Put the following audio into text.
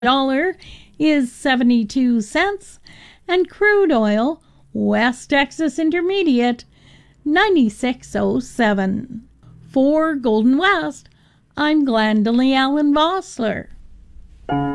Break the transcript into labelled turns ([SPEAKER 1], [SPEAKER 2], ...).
[SPEAKER 1] dollar is 72 cents, and crude oil, West Texas Intermediate, 96.07. For Golden West, I'm Glendalee Allen Vossler.